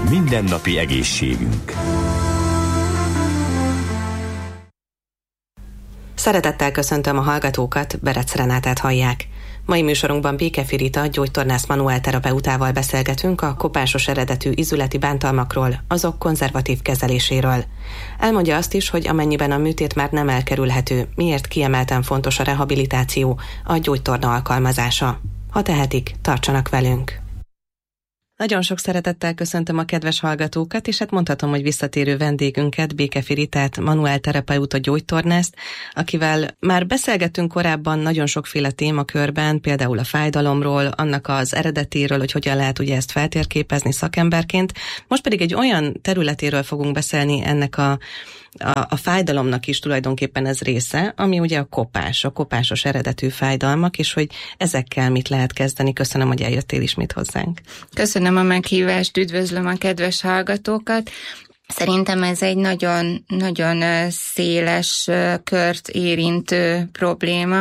Mindennapi egészségünk. Szeretettel köszöntöm a hallgatókat, Berec Renátát hallják. Mai műsorunkban Békefi Rita gyógytornász manuálterapeutával beszélgetünk a kopásos eredetű ízületi bántalmakról, azok konzervatív kezeléséről. Elmondja azt is, hogy amennyiben a műtét már nem elkerülhető, miért kiemelten fontos a rehabilitáció, a gyógytorna alkalmazása. Ha tehetik, tartsanak velünk! Nagyon sok szeretettel köszöntöm a kedves hallgatókat, és hát mondhatom, hogy visszatérő vendégünket, Békefi Ritát, manuálterapeuta gyógytornászt, akivel már beszélgettünk korábban nagyon sokféle témakörben, például a fájdalomról, annak az eredetéről, hogy hogyan lehet ugye ezt feltérképezni szakemberként. Most pedig egy olyan területéről fogunk beszélni ennek a fájdalomnak is tulajdonképpen ez része, ami ugye a kopásos eredetű fájdalmak, és hogy ezekkel mit lehet kezdeni. Köszönöm, hogy eljöttél ismét hozzánk. Köszönöm a meghívást, üdvözlöm a kedves hallgatókat. Szerintem ez egy nagyon, nagyon széles kört érintő probléma,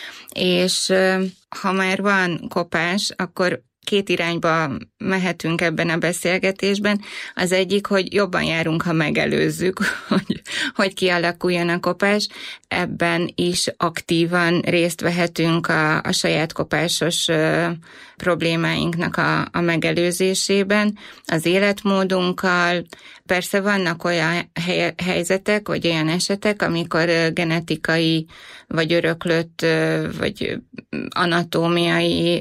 és ha már van kopás, akkor két irányba mehetünk ebben a beszélgetésben. Az egyik, hogy jobban járunk, ha megelőzzük, hogy kialakuljon a kopás. Ebben is aktívan részt vehetünk a saját kopásos problémáinknak a megelőzésében, az életmódunkkal. Persze vannak olyan helyzetek, vagy olyan esetek, amikor genetikai, vagy öröklött, vagy anatómiai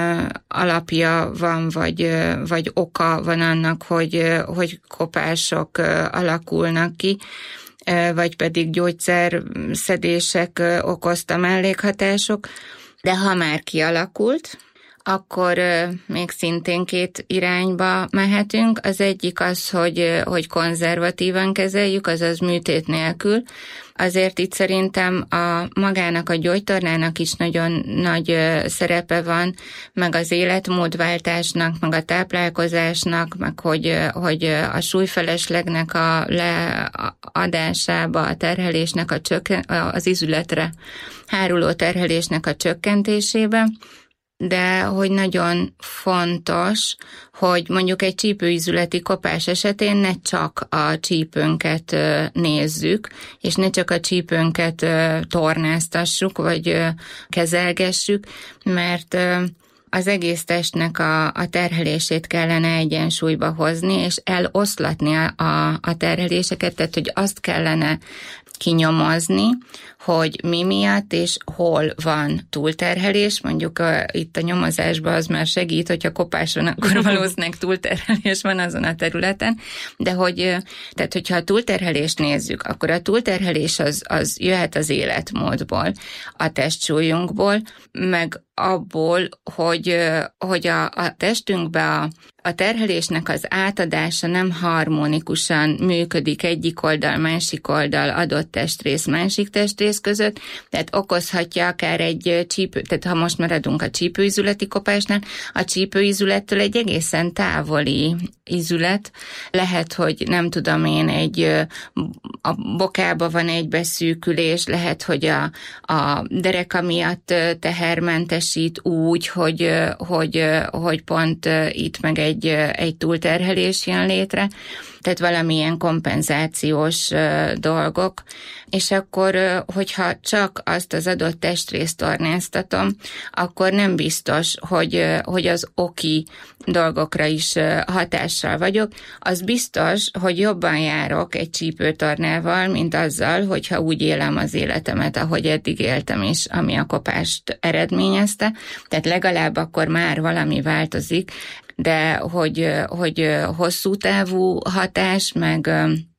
alapja van, vagy oka van annak, hogy kopások alakulnak ki, vagy pedig gyógyszerszedések okozta mellékhatások. De ha már kialakult, akkor még szintén két irányba mehetünk. Az egyik az, hogy konzervatívan kezeljük, azaz műtét nélkül. Azért itt szerintem magának a gyógytornának is nagyon nagy szerepe van, meg az életmódváltásnak, meg a táplálkozásnak, meg hogy a súlyfeleslegnek a leadásába, a terhelésnek az izületre háruló terhelésnek a csökkentésébe. De hogy nagyon fontos, hogy mondjuk egy csípőizületi kopás esetén ne csak a csípőnket nézzük, és ne csak a csípőnket tornáztassuk, vagy kezelgessük, mert az egész testnek a terhelését kellene egyensúlyba hozni, és eloszlatni a terheléseket, tehát hogy azt kellene kinyomozni, hogy mi miatt és hol van túlterhelés. Mondjuk itt a nyomozásban az már segít, hogyha kopáson, akkor valószínűleg túlterhelés van azon a területen, de tehát hogyha a túlterhelést nézzük, akkor a túlterhelés az jöhet az életmódból, a testsúlyunkból, meg abból, hogy a testünkbe a terhelésnek az átadása nem harmonikusan működik egyik oldal, másik oldal, adott testrész, másik testrész között, tehát okozhatja akár egy tehát ha most maradunk a csípőizületi kopásnál, a csípőizülettől egy egészen távoli izület, lehet, hogy nem tudom én, a bokába van egy beszűkülés, lehet, hogy a dereka miatt tehermentesít úgy, hogy pont itt meg egy túlterhelés jön létre, tehát valamilyen kompenzációs dolgok, és akkor, hogyha csak azt az adott testrészt tornáztatom, akkor nem biztos, hogy az oki dolgokra is hatással vagyok. Az biztos, hogy jobban járok egy csípőtornával, mint azzal, hogyha úgy élem az életemet, ahogy eddig éltem, és ami a kopást eredményezte. Tehát legalább akkor már valami változik, de hogy hosszú távú hatás, meg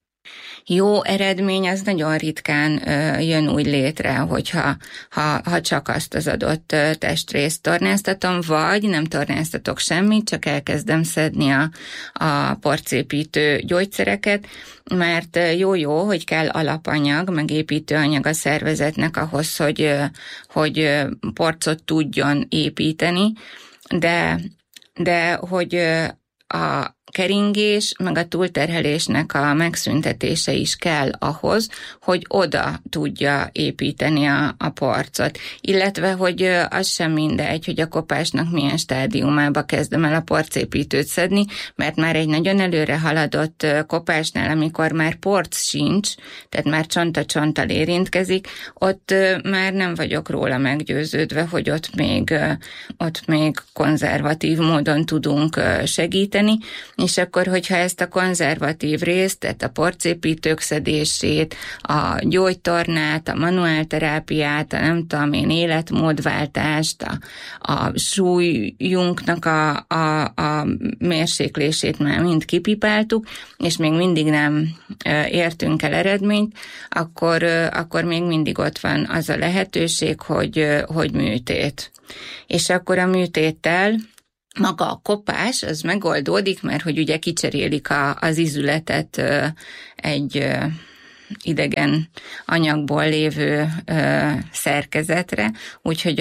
jó eredmény, az nagyon ritkán jön úgy létre, hogyha csak azt az adott testrészt tornáztatom, vagy nem tornáztatok semmit, csak elkezdem szedni a porcépítő gyógyszereket, mert jó, hogy kell alapanyag, meg építőanyag a szervezetnek ahhoz, hogy porcot tudjon építeni, de hogy keringés, meg a túlterhelésnek a megszüntetése is kell ahhoz, hogy oda tudja építeni a porcot. Illetve, hogy az sem mindegy, hogy a kopásnak milyen stádiumába kezdem el a porcépítőt szedni, mert már egy nagyon előre haladott kopásnál, amikor már porc sincs, tehát már csonta-csonttal érintkezik, ott már nem vagyok róla meggyőződve, hogy ott még konzervatív módon tudunk segíteni, és akkor, hogyha ezt a konzervatív részt, tehát a porcépítők szedését, a gyógytornát, a manuálterápiát, a nem tudom én, életmódváltást, a súlyunknak a mérséklését már mind kipipáltuk, és még mindig nem értünk el eredményt, akkor még mindig ott van az a lehetőség, hogy műtét. És akkor a műtéttel maga a kopás, az megoldódik, mert hogy ugye kicserélik az izületet egy idegen anyagból lévő szerkezetre, úgyhogy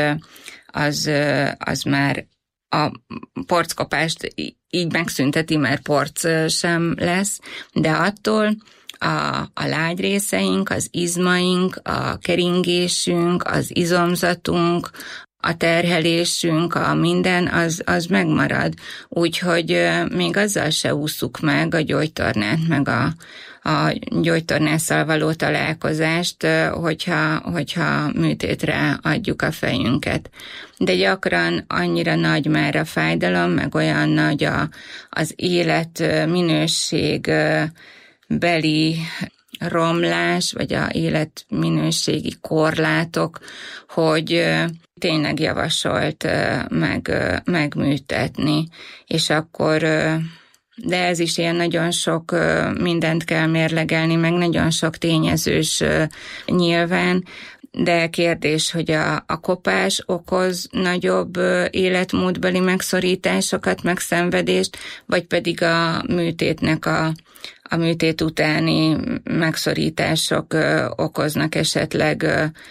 az már a porckopást így megszünteti, mert porc sem lesz, de attól a lágy részeink, az izmaink, a keringésünk, az izomzatunk, a terhelésünk, a minden, az megmarad. Úgyhogy még azzal se ússzuk meg a gyógytornát, meg a gyógytornásszal való találkozást, hogyha műtétre adjuk a fejünket. De gyakran annyira nagy már a fájdalom, meg olyan nagy az életminőség beli romlás, vagy a életminőségi korlátok, hogy tényleg javasolt megműtetni, és akkor, de ez is ilyen nagyon sok mindent kell mérlegelni, meg nagyon sok tényezős nyilván, de kérdés, hogy a kopás okoz nagyobb életmódbeli megszorításokat, megszenvedést, vagy pedig a műtétnek a műtét utáni megszorítások okoznak esetleg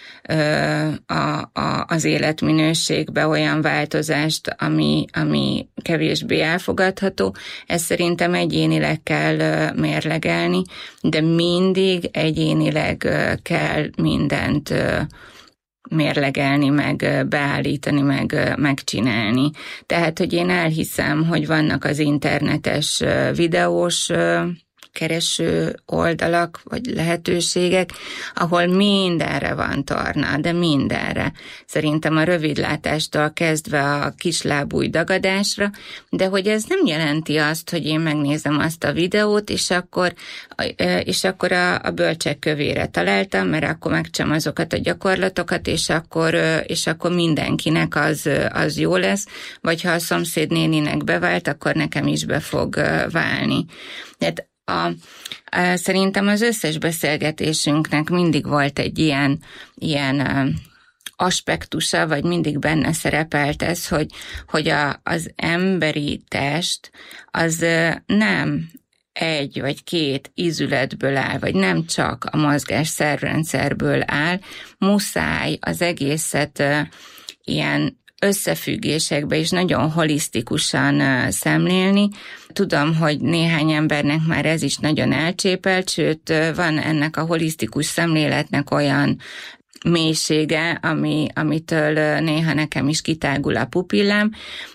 az életminőségbe olyan változást, ami kevésbé elfogadható. Ezt szerintem egyénileg kell mérlegelni, de mindig egyénileg kell mindent mérlegelni, meg beállítani, meg megcsinálni. Tehát, hogy én elhiszem, hogy vannak az internetes videós kereső oldalak, vagy lehetőségek, ahol mindenre van torna, de mindenre. Szerintem a rövidlátástól kezdve a kislábúj dagadásra, de hogy ez nem jelenti azt, hogy én megnézem azt a videót, és akkor a bölcsek kövére találtam, mert akkor megcsom azokat a gyakorlatokat, és akkor mindenkinek az jó lesz, vagy ha a szomszédnéninek bevált, akkor nekem is be fog válni. Tehát szerintem az összes beszélgetésünknek mindig volt egy ilyen aspektusa, vagy mindig benne szerepelt ez, hogy az emberi test az nem egy vagy két ízületből áll, vagy nem csak a mozgásszervrendszerből áll, muszáj az egészet ilyen összefüggésekbe is nagyon holisztikusan szemlélni. Tudom, hogy néhány embernek már ez is nagyon elcsépelt, sőt, van ennek a holisztikus szemléletnek olyan mélysége, amitől néha nekem is kitágul a pupillám,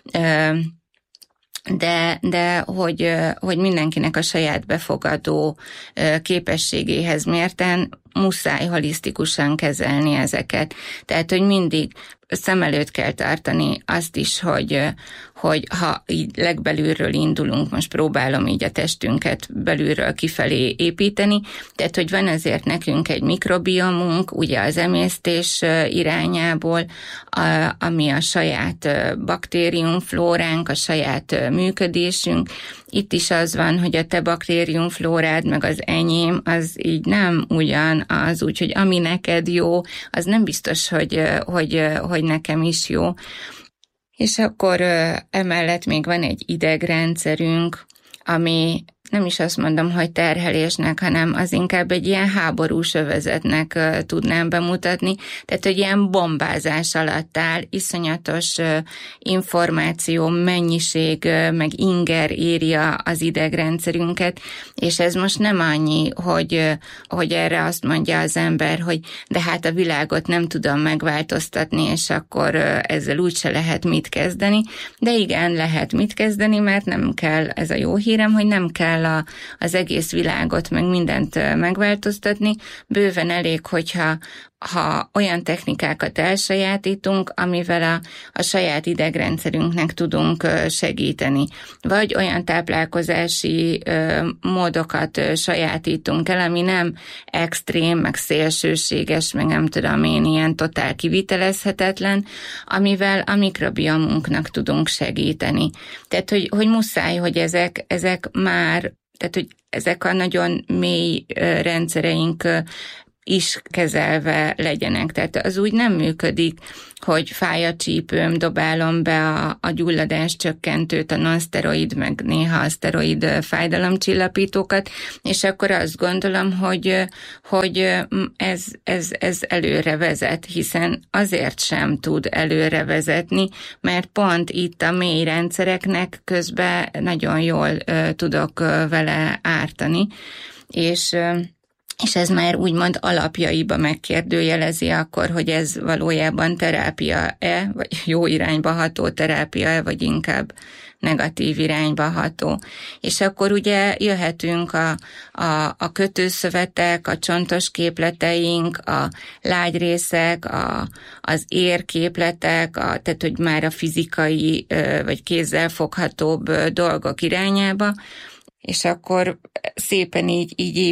de hogy mindenkinek a saját befogadó képességéhez mérten muszáj holisztikusan kezelni ezeket. Tehát, hogy mindig szem előtt kell tartani azt is, hogy ha így legbelülről indulunk, most próbálom így a testünket belülről kifelé építeni, tehát, hogy van azért nekünk egy mikrobiomunk, ugye az emésztés irányából, ami a saját baktériumflóránk, a saját működésünk. Itt is az van, hogy a te baktériumflórád, meg az enyém, az így nem ugyanaz, úgyhogy ami neked jó, az nem biztos, hogy nekem is jó. És akkor emellett még van egy idegrendszerünk, ami nem is azt mondom, hogy terhelésnek, hanem az inkább egy ilyen háborús övezetnek tudnám bemutatni. Tehát, hogy ilyen bombázás alatt áll, iszonyatos információ, mennyiség, meg inger írja az idegrendszerünket, és ez most nem annyi, hogy erre azt mondja az ember, hogy de hát a világot nem tudom megváltoztatni, és akkor ezzel úgyse lehet mit kezdeni, de igen, lehet mit kezdeni, mert nem kell, ez a jó hírem, hogy nem kell az egész világot, meg mindent megváltoztatni. Bőven elég, hogyha olyan technikákat elsajátítunk, amivel a saját idegrendszerünknek tudunk segíteni. Vagy olyan táplálkozási módokat sajátítunk el, ami nem extrém, meg szélsőséges, meg nem tudom én, ilyen totál kivitelezhetetlen, amivel a mikrobiomunknak tudunk segíteni. Tehát, hogy muszáj, hogy ezek már, tehát, hogy ezek a nagyon mély rendszereink is kezelve legyenek. Tehát az úgy nem működik, hogy fáj a csípőm, dobálom be a gyulladás csökkentőt, a non-szteroid, meg néha a szteroid fájdalomcsillapítókat, és akkor azt gondolom, hogy ez előre vezet, hiszen azért sem tud előre vezetni, mert pont itt a mély rendszereknek közben nagyon jól tudok vele ártani, és ez már úgymond alapjaiba megkérdőjelezi akkor, hogy ez valójában terápia-e, vagy jó irányba ható terápia-e, vagy inkább negatív irányba ható. És akkor ugye jöhetünk a kötőszövetek, a csontos képleteink, a lágyrészek, az érképletek, tehát hogy már a fizikai vagy kézzel foghatóbb dolgok irányába, és akkor szépen így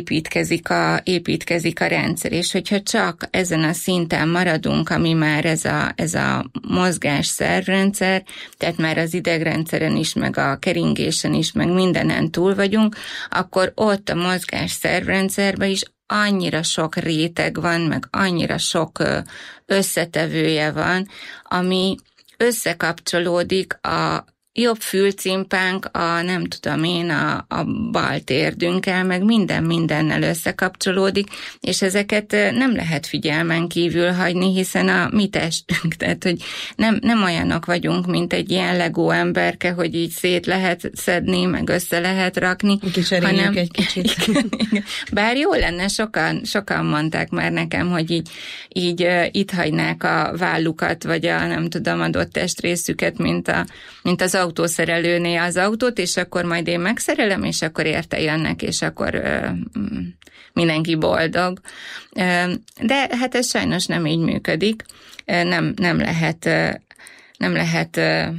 építkezik a rendszer, és hogyha csak ezen a szinten maradunk, ami már ez a mozgás szervrendszer, tehát már az idegrendszeren is, meg a keringésen is, meg mindenen túl vagyunk, akkor ott a mozgás szervrendszerben is annyira sok réteg van, meg annyira sok összetevője van, ami összekapcsolódik a jobb fülcimpánk, nem tudom én, a bal térdünkkel, meg mindennel összekapcsolódik, és ezeket nem lehet figyelmen kívül hagyni, hiszen a mi testünk, tehát hogy nem olyanok vagyunk, mint egy ilyen Lego emberke, hogy így szét lehet szedni, meg össze lehet rakni. Kicseréljük egy kicsit. Bár jó lenne, sokan mondták már nekem, hogy így itt hagynák a vállukat, vagy nem tudom, adott testrészüket, mint az autószerelőnél az autót, és akkor majd én megszerelem, és akkor érte jönnek, és akkor mindenki boldog. De hát ez sajnos nem így működik. Nem lehet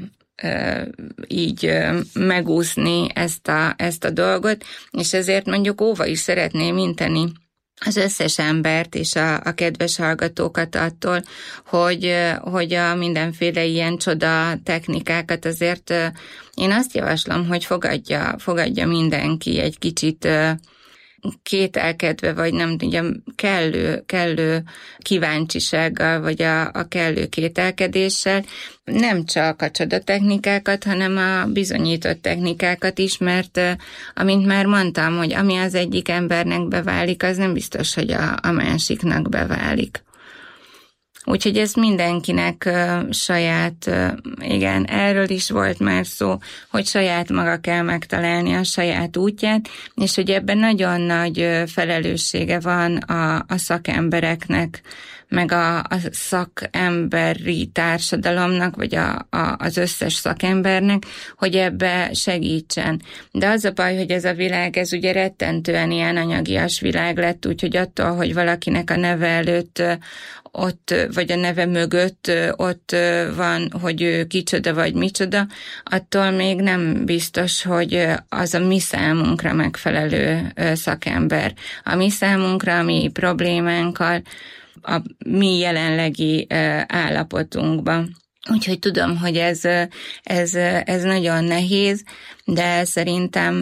így megúszni ezt a dolgot, és ezért mondjuk óva is szeretném inteni az összes embert és a kedves hallgatókat attól, hogy a mindenféle ilyen csoda technikákat azért én azt javaslom, hogy fogadja mindenki egy kicsit kételkedve, vagy nem tudjam, kellő kíváncsisággal, vagy a kellő kételkedéssel, nem csak a csodatechnikákat, hanem a bizonyított technikákat is, mert amint már mondtam, hogy ami az egyik embernek beválik, az nem biztos, hogy a másiknak beválik. Úgyhogy ez mindenkinek saját, igen, erről is volt már szó, hogy saját maga kell megtalálni a saját útját, és hogy ebben nagyon nagy felelőssége van a szakembereknek, meg a szakemberi társadalomnak, vagy az összes szakembernek, hogy ebbe segítsen. De az a baj, hogy ez a világ, ez ugye rettentően ilyen anyagias világ lett, úgyhogy attól, hogy valakinek a neve előtt ott, vagy a neve mögött ott van, hogy ő kicsoda vagy micsoda, attól még nem biztos, hogy az a mi számunkra megfelelő szakember. A mi számunkra, a mi problémánkkal, a mi jelenlegi állapotunkban. Úgyhogy tudom, hogy ez nagyon nehéz, de szerintem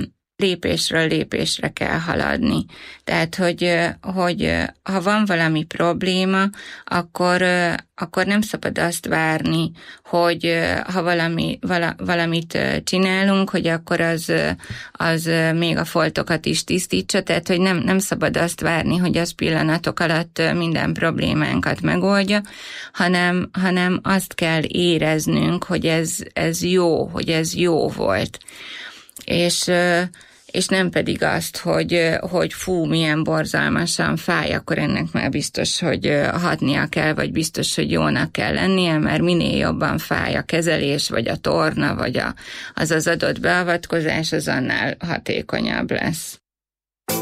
lépésről lépésre kell haladni. Tehát, hogy ha van valami probléma, akkor nem szabad azt várni, hogy ha valamit csinálunk, hogy akkor az még a foltokat is tisztítsa, tehát, hogy nem szabad azt várni, hogy az pillanatok alatt minden problémánkat megoldja, hanem azt kell éreznünk, hogy ez jó, hogy ez jó volt. És nem pedig azt, hogy fú, milyen borzalmasan fáj, akkor ennek már biztos, hogy hatnia kell, vagy biztos, hogy jónak kell lennie, mert minél jobban fáj a kezelés, vagy a torna, vagy az adott beavatkozás, az annál hatékonyabb lesz.